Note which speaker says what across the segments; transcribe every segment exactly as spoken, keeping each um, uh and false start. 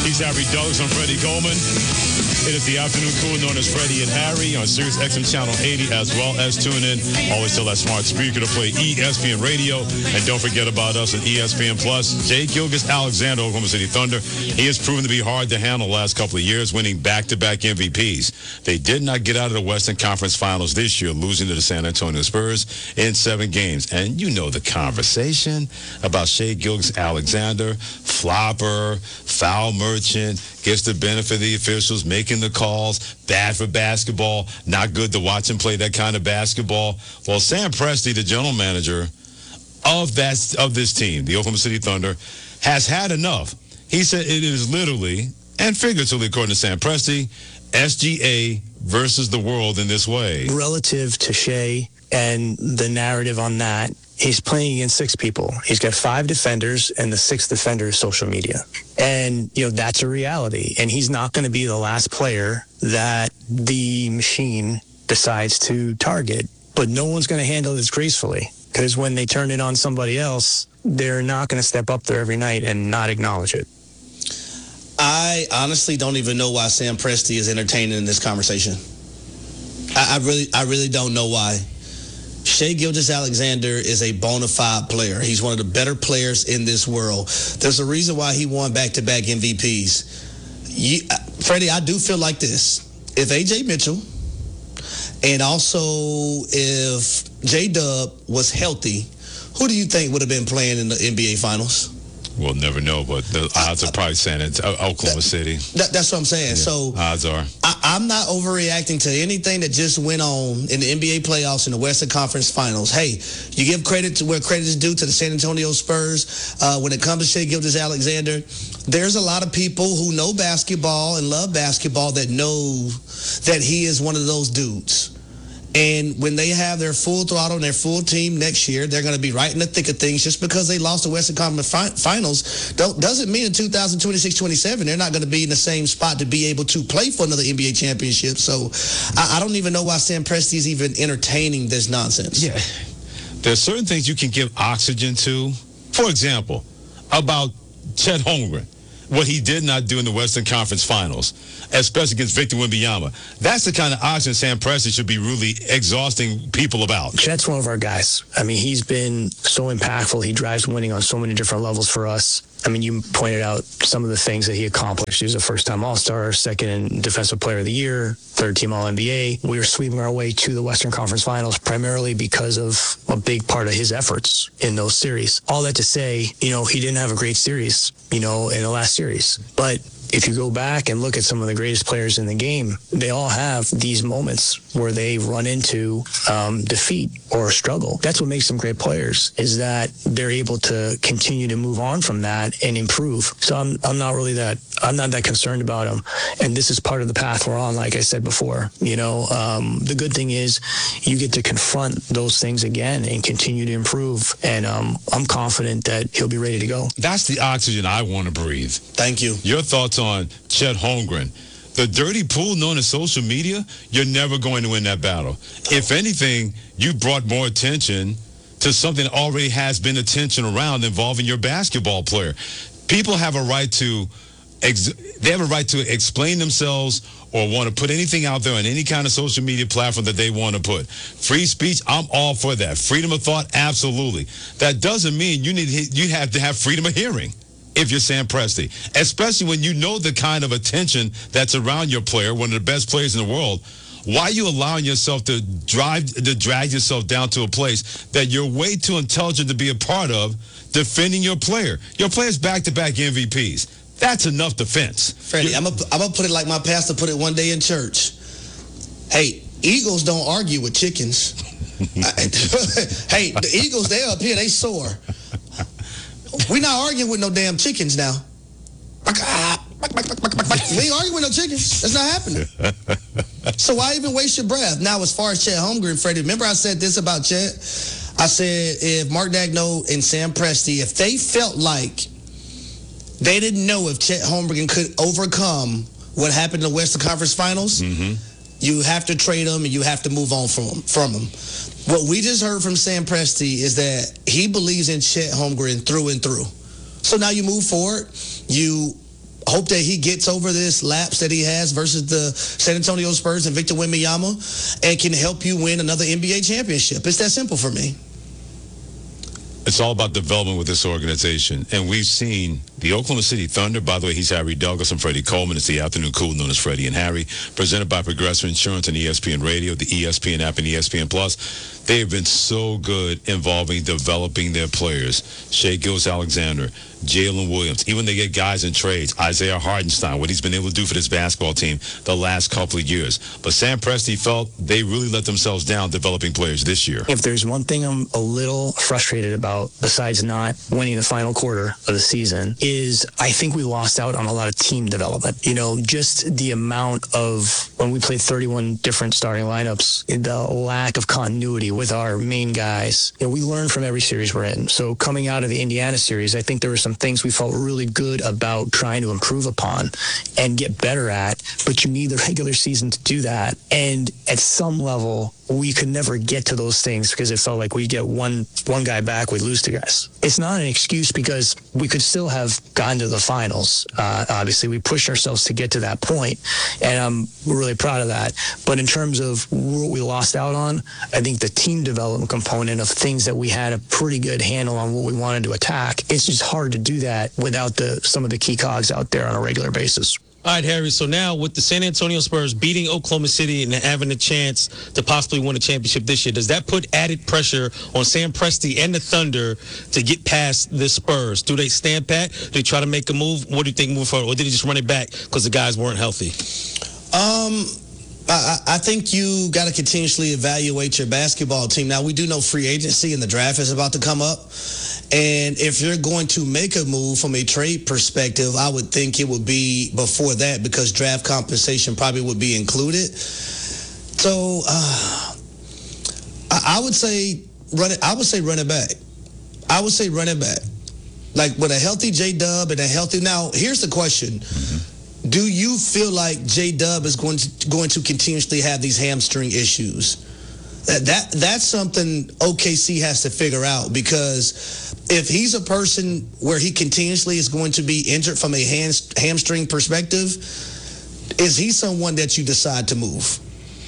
Speaker 1: He's Harry Douglas. I'm Freddie Coleman. It is the afternoon crew known as Freddie and Harry on Sirius X M Channel eighty, as well as tune in. Always tell that smart speaker to play E S P N Radio. And don't forget about us on E S P N Plus. Shai Gilgeous-Alexander, Oklahoma City Thunder. He has proven to be hard to handle the last couple of years, winning back-to-back M V Ps. They did not get out of the Western Conference Finals this year, losing to the San Antonio Spurs in seven games. And you know the conversation about Shai Gilgeous-Alexander, flopper, foul merchant, gets the benefit of the officials, making the calls, bad for basketball, not good to watch him play that kind of basketball. Well, Sam Presti, the general manager of that of this team, the Oklahoma City Thunder, has had enough. He said it is literally and figuratively, according to Sam Presti, S G A versus the world in this way.
Speaker 2: Relative to Shai and the narrative on that, he's playing against six people. He's got five defenders, and the sixth defender is social media. And, you know, that's a reality. And he's not going to be the last player that the machine decides to target. But no one's going to handle this gracefully, because when they turn it on somebody else, they're not going to step up there every night and not acknowledge it.
Speaker 3: I honestly don't even know why Sam Presti is entertaining this conversation. I, I really, I really don't know why. Shai Gilgeous-Alexander is a bona fide player. He's one of the better players in this world. There's a reason why he won back-to-back M V Ps. You, Freddie, I do feel like this. If A J Mitchell and also if J-Dub was healthy, who do you think would have been playing in the N B A Finals?
Speaker 1: We'll never know, but the odds are probably saying it's Oklahoma
Speaker 3: that,
Speaker 1: City.
Speaker 3: That, that's what I'm saying.
Speaker 1: Yeah,
Speaker 3: so
Speaker 1: odds are.
Speaker 3: I, I'm not overreacting to anything that just went on in the N B A playoffs in the Western Conference Finals. Hey, you give credit to where credit is due to the San Antonio Spurs. Uh, when it comes to Shai Gilgeous-Alexander, there's a lot of people who know basketball and love basketball that know that he is one of those dudes. And when they have their full throttle and their full team next year, they're going to be right in the thick of things. Just because they lost the Western Conference fi- Finals don't, doesn't mean in two thousand twenty-six twenty-seven they're not going to be in the same spot to be able to play for another N B A championship. So I, I don't even know why Sam Presti is even entertaining this nonsense.
Speaker 1: Yeah. There's certain things you can give oxygen to. For example, about Chet Holmgren, what he did not do in the Western Conference Finals, especially against Victor Wembanyama. That's the kind of oxygen Sam Presti should be really exhausting people about.
Speaker 2: Chet's one of our guys. I mean, he's been so impactful. He drives winning on so many different levels for us. I mean, you pointed out some of the things that he accomplished. He was a first-time All-Star, second in Defensive Player of the Year, third-team All N B A. We were sweeping our way to the Western Conference Finals primarily because of a big part of his efforts in those series. All that to say, you know, he didn't have a great series, you know, in the last series. But if you go back and look at some of the greatest players in the game, they all have these moments where they run into um, defeat or struggle. That's what makes them great players, is that they're able to continue to move on from that and improve. So I'm I'm not really that, I'm not that concerned about them. And this is part of the path we're on, like I said before. You know, um, the good thing is you get to confront those things again and continue to improve. And um, I'm confident that he'll be ready to go.
Speaker 1: That's the oxygen I want to breathe.
Speaker 3: Thank you.
Speaker 1: Your thoughts on Chet Holmgren? The dirty pool known as social media, you're never going to win that battle. If anything, you brought more attention to something that already has been attention around involving your basketball player. People have a right to ex- they have a right to explain themselves or want to put anything out there on any kind of social media platform that they want to put. Free speech, I'm all for that. Freedom of thought, absolutely. That doesn't mean you need you have to have freedom of hearing if you're Sam Presti, especially when you know the kind of attention that's around your player, one of the best players in the world. Why are you allowing yourself to drive to drag yourself down to a place that you're way too intelligent to be a part of, defending your player? Your player's back-to-back M V Ps. That's enough defense.
Speaker 3: Freddie, I'm going I'm to put it like my pastor put it one day in church. Hey, eagles don't argue with chickens. Hey, the eagles, they're up here, they soar. We're not arguing with no damn chickens now. We ain't arguing with no chickens. That's not happening. So why even waste your breath? Now, as far as Chet Holmgren, Freddie, remember I said this about Chet? I said if Mark Daigneault and Sam Presti, if they felt like they didn't know if Chet Holmgren could overcome what happened in the Western Conference Finals, mm-hmm. you have to trade him and you have to move on from him. From him. What we just heard from Sam Presti is that he believes in Chet Holmgren through and through. So now you move forward. You hope that he gets over this lapse that he has versus the San Antonio Spurs and Victor Wembanyama and can help you win another N B A championship. It's that simple for me.
Speaker 1: It's all about development with this organization. And we've seen the Oklahoma City Thunder. By the way, he's Harry Douglas and Freddie Coleman. It's the afternoon cool known as Freddie and Harry, presented by Progressive Insurance and E S P N Radio, the E S P N app, and E S P N Plus. They have been so good involving developing their players. Shai Gilgeous-Alexander, Jalen Williams. Even they get guys in trades. Isaiah Hartenstein, what he's been able to do for this basketball team the last couple of years. But Sam Presti felt they really let themselves down developing players this year.
Speaker 2: If there's one thing I'm a little frustrated about, besides not winning the final quarter of the season, is I think we lost out on a lot of team development. You know, just the amount of, when we played thirty-one different starting lineups, the lack of continuity with our main guys. You know, we learn from every series we're in. So coming out of the Indiana series, I think there were some things we felt really good about trying to improve upon and get better at, but you need the regular season to do that. And at some level, we could never get to those things because it felt like we get one one guy back, we lose two guys. It's not an excuse because we could still have gotten to the finals. Uh, obviously, we pushed ourselves to get to that point, and I'm really proud of that. But in terms of what we lost out on, I think the team development component of things that we had a pretty good handle on what we wanted to attack, it's just hard to do that without the some of the key cogs out there on a regular basis.
Speaker 4: All right, Harry, so now with the San Antonio Spurs beating Oklahoma City and having a chance to possibly win a championship this year, does that put added pressure on Sam Presti and the Thunder to get past the Spurs? Do they stand pat? Do they try to make a move? What do you think moving forward? Or did they just run it back because the guys weren't healthy?
Speaker 3: Um... I, I think you got to continuously evaluate your basketball team. Now, we do know free agency and the draft is about to come up. And if you're going to make a move from a trade perspective, I would think it would be before that because draft compensation probably would be included. So uh, I, I would say run it. I would say run it back. I would say run it back. Like with a healthy J-Dub and a healthy. Now, here's the question. Mm-hmm. Do you feel like J-Dub is going to going to continuously have these hamstring issues? That, that that's something O K C has to figure out because if he's a person where he continuously is going to be injured from a ham, hamstring perspective, is he someone that you decide to move?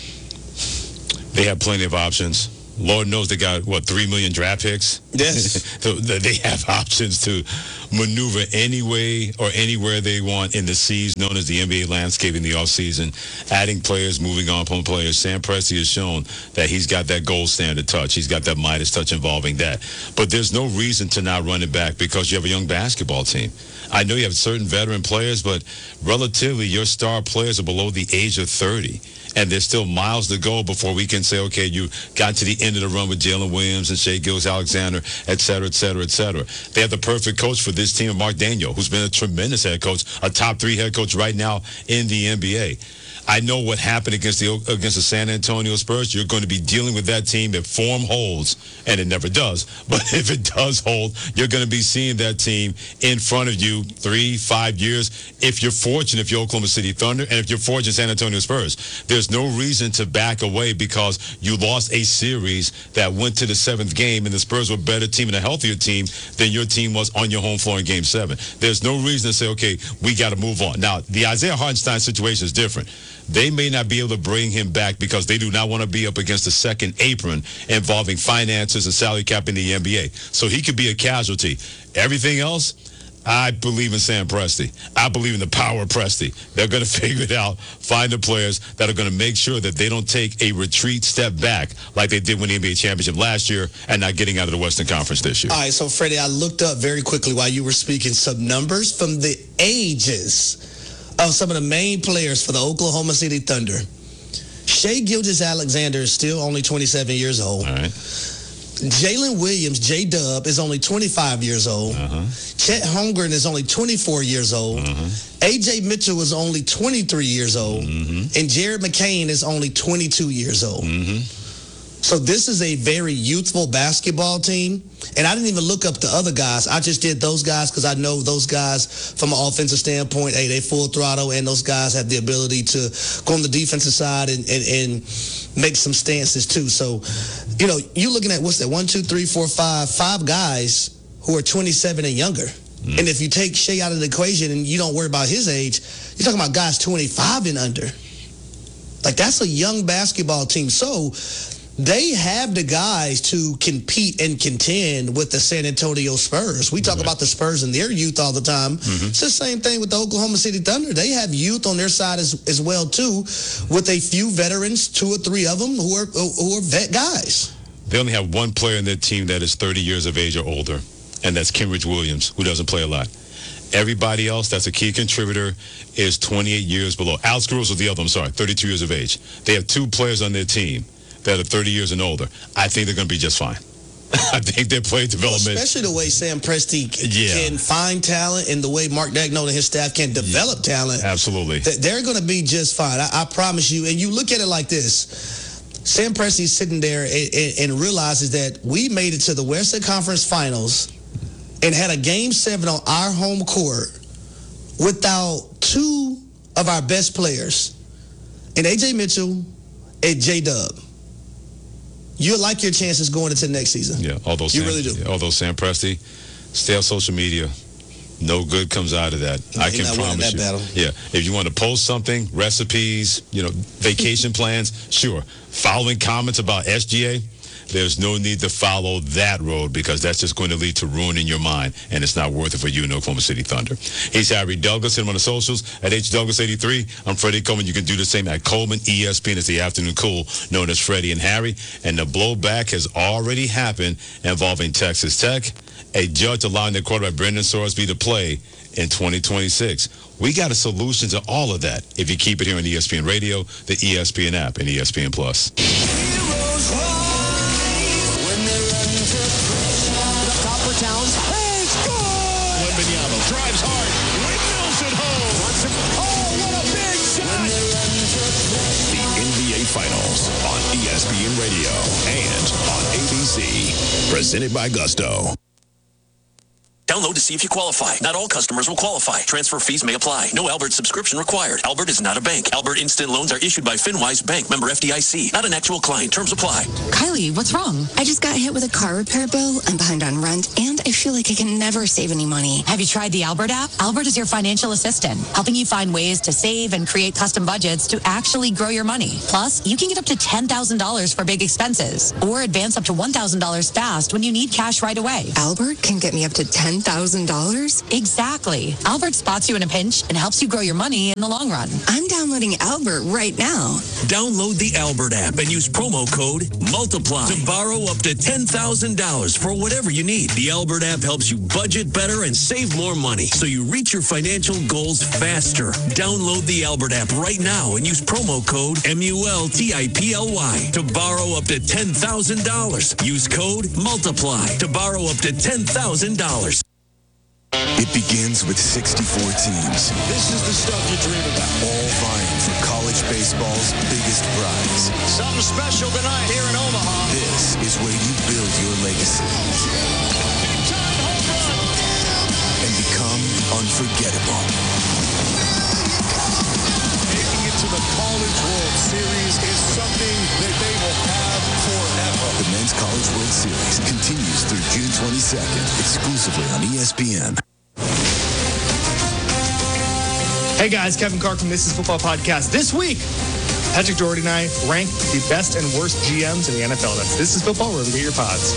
Speaker 1: They have plenty of options. Lord knows they got, what, three million draft picks?
Speaker 3: Yes.
Speaker 1: So they have options to maneuver any way or anywhere they want in the seas known as the N B A landscape in the offseason, adding players, moving on from players. Sam Presti has shown that he's got that gold standard touch. He's got that Midas touch involving that. But there's no reason to not run it back because you have a young basketball team. I know you have certain veteran players, but relatively your star players are below the age of thirty. And there's still miles to go before we can say, okay, you got to the end of the run with Jalen Williams and Shai Gilgeous-Alexander, et cetera, et cetera, et cetera. They have the perfect coach for this team, Mark Daniel, who's been a tremendous head coach, a top three head coach right now in the N B A. I know what happened against the against the San Antonio Spurs. You're going to be dealing with that team if form holds, and it never does. But if it does hold, you're going to be seeing that team in front of you three, five years. If you're fortunate, if you're Oklahoma City Thunder, and if you're fortunate, San Antonio Spurs, there's no reason to back away because you lost a series that went to the seventh game, and the Spurs were a better team and a healthier team than your team was on your home floor in Game Seven. There's no reason to say, okay, we got to move on. Now, the Isaiah Hartenstein situation is different. They may not be able to bring him back because they do not want to be up against the second apron involving finances and salary cap in the N B A. So he could be a casualty. Everything else, I believe in Sam Presti. I believe in the power of Presti. They're going to figure it out, find the players that are going to make sure that they don't take a retreat step back like they did when the N B A championship last year and not getting out of the Western Conference this year.
Speaker 3: All right, so Freddie, I looked up very quickly while you were speaking some numbers from the ages of some of the main players for the Oklahoma City Thunder. Shai Gilgeous-Alexander is still only twenty-seven years old.
Speaker 1: All right.
Speaker 3: Jalen Williams, J-Dub, is only twenty-five years old.
Speaker 1: Uh-huh.
Speaker 3: Chet Holmgren is only twenty-four years old.
Speaker 1: Uh-huh.
Speaker 3: A J Mitchell is only twenty-three years old.
Speaker 1: Mm-hmm.
Speaker 3: And Jared McCain is only twenty-two years old.
Speaker 1: Mm-hmm.
Speaker 3: So this is a very youthful basketball team. And I didn't even look up the other guys. I just did those guys because I know those guys from an offensive standpoint, hey, they full throttle, and those guys have the ability to go on the defensive side and, and, and make some stances too. So, you know, you're looking at, what's that, one, two, three, four, five, five guys who are twenty-seven and younger. Mm. And if you take Shea out of the equation and you don't worry about his age, you're talking about guys twenty-five and under. Like, that's a young basketball team. So they have the guys to compete and contend with the San Antonio Spurs. We talk right. about the Spurs and their youth all the time. Mm-hmm. It's the same thing with the Oklahoma City Thunder. They have youth on their side as, as well, too, with a few veterans, two or three of them, who are who are vet guys.
Speaker 1: They only have one player in their team that is thirty years of age or older, and that's Kenrich Williams, who doesn't play a lot. Everybody else that's a key contributor is twenty-eight years below. Alex Caruso is the other, I'm sorry, thirty-two years of age. They have two players on their team that are thirty years and older. I think they're going to be just fine. I think their play development.
Speaker 3: Well, especially the way Sam Presti
Speaker 1: yeah.
Speaker 3: can find talent and the way Mark Daigneault and his staff can develop yeah. talent.
Speaker 1: Absolutely.
Speaker 3: They're going to be just fine. I, I promise you. And you look at it like this. Sam Presti's sitting there and, and, and realizes that we made it to the Western Conference Finals and had a game seven on our home court without two of our best players, and A J Mitchell and J-Dub. You'll like your chances going into next season.
Speaker 1: Yeah, although
Speaker 3: you
Speaker 1: Sam,
Speaker 3: really do.
Speaker 1: Although Sam Presti, stay on social media. No good comes out of that.
Speaker 3: No,
Speaker 1: I can promise
Speaker 3: that
Speaker 1: you.
Speaker 3: Battle.
Speaker 1: Yeah, if you want to post something, recipes, you know, vacation plans, sure. Following comments about S G A, there's no need to follow that road because that's just going to lead to ruining your mind, and it's not worth it for you in Oklahoma City Thunder. He's Harry Douglas. Hit him on the socials at H Douglas eighty-three. I'm Freddie Coleman. You can do the same at Coleman. E S P N is the afternoon cool, known as Freddie and Harry. And the blowback has already happened involving Texas Tech. A judge allowing their quarterback Brendan Sorsby to play in twenty twenty-six. We got a solution to all of that if you keep it here on E S P N Radio, the E S P N app, and E S P N Plus.
Speaker 5: Towns. Hey, score!
Speaker 6: Wembanyama drives hard. Windmills at home.
Speaker 5: Oh, what a big shot!
Speaker 6: The N B A Finals on E S P N Radio and on A B C. Presented by Gusto.
Speaker 7: Download to see if you qualify. Not all customers will qualify. Transfer fees may apply. No Albert subscription required. Albert is not a bank. Albert Instant Loans are issued by FinWise Bank, member F D I C. Not an actual client. Terms apply.
Speaker 8: Kylie, what's wrong? I just got hit with a car repair bill. I'm behind on rent, and I feel like I can never save any money.
Speaker 9: Have you tried the Albert app? Albert is your financial assistant, helping you find ways to save and create custom budgets to actually grow your money. Plus, you can get up to ten thousand dollars for big expenses, or advance up to one thousand dollars fast when you need cash right away.
Speaker 8: Albert can get me up to ten thousand dollars?
Speaker 9: Exactly. Albert spots you in a pinch and helps you grow your money in the long run.
Speaker 8: I'm downloading Albert right now.
Speaker 7: Download the Albert app and use promo code MULTIPLY to borrow up to ten thousand dollars for whatever you need. The Albert app helps you budget better and save more money so you reach your financial goals faster. Download the Albert app right now and use promo code M U L T I P L Y to borrow up to ten thousand dollars. Use code MULTIPLY to borrow up to ten thousand dollars.
Speaker 6: It begins with sixty-four teams.
Speaker 5: This is the stuff you dream about.
Speaker 6: All vying for college baseball's biggest prize.
Speaker 5: Something special tonight here in Omaha.
Speaker 6: This is where you build your legacy.
Speaker 5: Big-time home run.
Speaker 6: And become unforgettable.
Speaker 5: Making it to the College World Series is something that they will have forever.
Speaker 6: The Men's College World Series continues through June twenty-second, exclusively on E S P N.
Speaker 2: Hey guys, Kevin Clark from This Is Football Podcast. This week, Patrick Doherty and I rank the best and worst G Ms in the N F L. That's This Is Football, wherever you get your pods.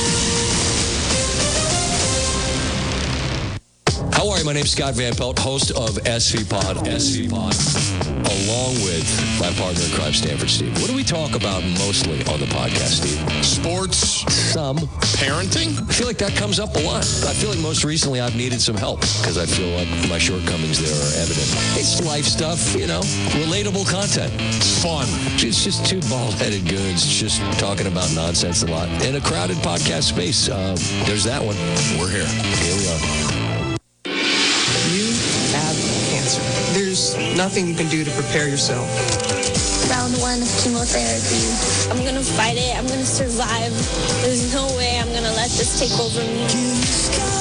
Speaker 10: How are you? My name's Scott Van Pelt, host of S V Pod, S V Pod, along with my partner in crime, Stanford Steve. What do we talk about mostly on the podcast, Steve?
Speaker 6: Sports.
Speaker 10: Some.
Speaker 6: Parenting.
Speaker 10: I feel like that comes up a lot. I feel like most recently I've needed some help because I feel like my shortcomings there are evident. It's life stuff, you know, relatable content.
Speaker 6: It's fun.
Speaker 10: It's just two bald-headed goons just talking about nonsense a lot. In a crowded podcast space, uh, there's that one.
Speaker 6: We're here.
Speaker 10: Here we are.
Speaker 11: You have cancer. There's nothing you can do to prepare yourself.
Speaker 12: Round one of chemotherapy. I'm gonna fight it. I'm gonna survive. There's no way I'm gonna let this take over me.